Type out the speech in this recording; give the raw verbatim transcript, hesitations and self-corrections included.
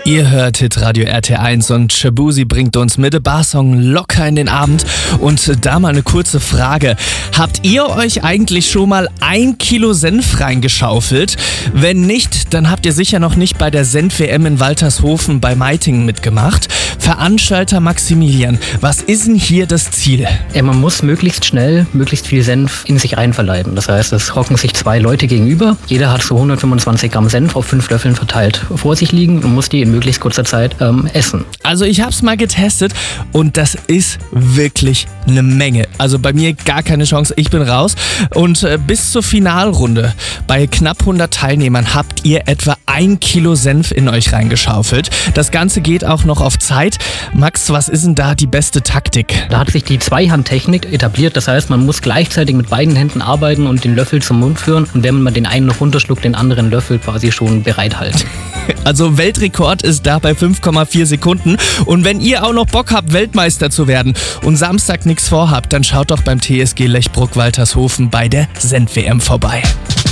Ihr hört Hitradio R T eins und Shabuzi bringt uns mit dem Barsong locker in den Abend. Und da mal eine kurze Frage. Habt ihr euch eigentlich schon mal ein Kilo Senf reingeschaufelt? Wenn nicht, dann habt ihr sicher noch nicht bei der Senf-W M in Waltershofen bei Meitingen mitgemacht. Veranstalter Maximilian, was ist denn hier das Ziel? Ja, man muss möglichst schnell möglichst viel Senf in sich reinverleiben. Das heißt, es hocken sich zwei Leute gegenüber. Jeder hat so hundertfünfundzwanzig Gramm Senf auf fünf Löffeln verteilt vor sich liegen und muss die in möglichst kurzer Zeit ähm, essen. Also ich hab's mal getestet und das ist wirklich eine Menge. Also bei mir gar keine Chance, ich bin raus. Und äh, bis zur Finalrunde bei knapp hundert Teilnehmern habt ihr etwa ein Kilo Senf in euch reingeschaufelt. Das Ganze geht auch noch auf Zeit. Max, was ist denn da die beste Taktik? Da hat sich die Zweihandtechnik etabliert. Das heißt, man muss gleichzeitig mit beiden Händen arbeiten und den Löffel zum Mund führen. Und wenn man den einen noch runterschluckt, den anderen Löffel quasi schon bereithalten. Also Weltrekord ist da bei fünf Komma vier Sekunden. Und wenn ihr auch noch Bock habt, Weltmeister zu werden und Samstag nichts vorhabt, dann schaut doch beim T S G Lechbruck Waltershofen bei der Senf-W M vorbei.